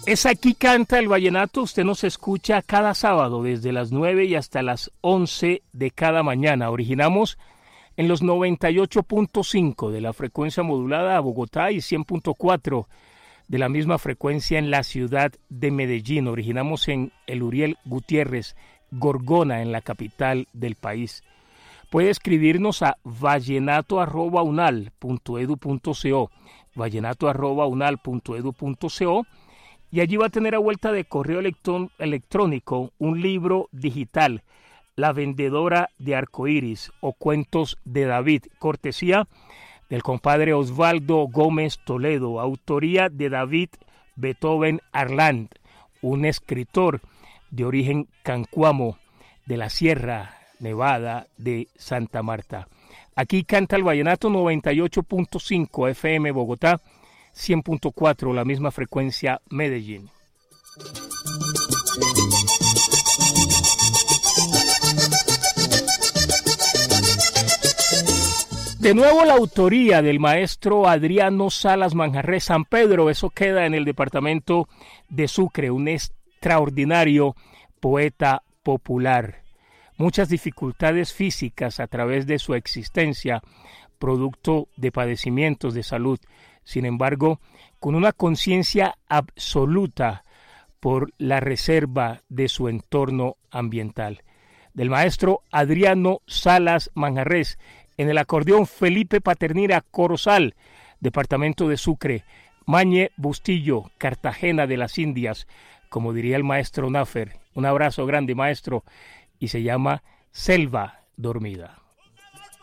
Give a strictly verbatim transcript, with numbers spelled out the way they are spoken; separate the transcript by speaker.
Speaker 1: Es Aquí Canta el Vallenato. Usted nos escucha cada sábado desde las nueve y hasta las once de cada mañana. Originamos en los noventa y ocho punto cinco de la frecuencia modulada a Bogotá y cien punto cuatro de la misma frecuencia en la ciudad de Medellín. Originamos en el Uriel Gutiérrez, Gorgona, en la capital del país. Puede escribirnos a vallenato arroba unal punto edu punto co, vallenato arroba unal punto edu punto co, y allí va a tener a vuelta de correo electrón, electrónico un libro digital, La vendedora de arcoíris o Cuentos de David, cortesía del compadre Osvaldo Gómez Toledo, autoría de David Beethoven Arland, un escritor de origen cancuamo de la Sierra Nevada de Santa Marta. Aquí Canta el Vallenato, noventa y ocho punto cinco F M Bogotá, cien punto cuatro, la misma frecuencia Medellín. De nuevo la autoría del maestro Adriano Salas Manjarrés, San Pedro, eso queda en el departamento de Sucre, un extraordinario poeta popular. Muchas dificultades físicas a través de su existencia, producto de padecimientos de salud. Sin embargo, con una conciencia absoluta por la reserva de su entorno ambiental. Del maestro Adriano Salas Manjarrés, en el acordeón Felipe Paternira Corozal, departamento de Sucre, Mañe Bustillo, Cartagena de las Indias, como diría el maestro Nafer. Un abrazo grande, maestro, y se llama Selva Dormida.